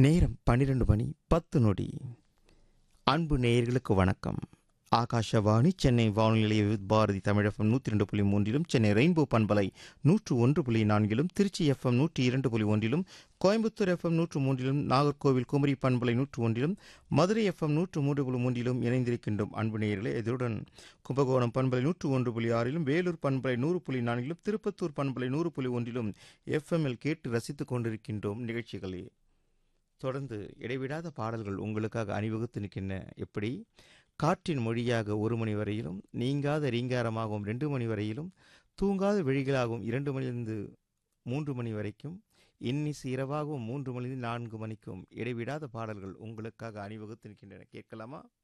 நேரம் 12 மணி 10 நொடி. அன்பு நேயர்களுக்கு வணக்கம். ஆகாஷவாணி சென்னை வானொலி நிலைய with Bharathi Tamil FM 102.3 Chennai rainbow பண்பலை 101.4 திருச்சி எஃப்எம் 102.1 கோயம்புத்தூர் எஃப்எம் 103 நாகர்கோவில் குமரி பண்பலை 101 மதுரை எஃப்எம் 103.3 இணைந்திருக்கின்றோம். அன்பு நேயர்களே, இதனுடன் கும்பகோணம் பண்பலை 101.6 வேலூர் பண்பலை 100.4 திருப்பத்தூர் பண்பலை 100.1 எஃப்எம்எல் கேட்டு ரசித்துக் கொண்டிருக்கின்றோம். நிகழ்ச்சிகளே தொடர்ந்து இடைவிடாத பாடல்கள் உங்களுக்காக அணிவகுத்து நிற்கின்றன. எப்படி காற்றின் மொழியாக 1 மணி வரையிலும், நீங்காத ரீங்காரமாகவும் 2 மணி வரையிலும், தூங்காத விழிகளாகவும் 2 மணிலிருந்து 3 மணி வரைக்கும், இன்னிசு இரவாகவும் 3 மணிலிருந்து 4 மணிக்கும் இடைவிடாத பாடல்கள் உங்களுக்காக அணிவகுத்து நிற்கின்றன. கேட்கலாமா?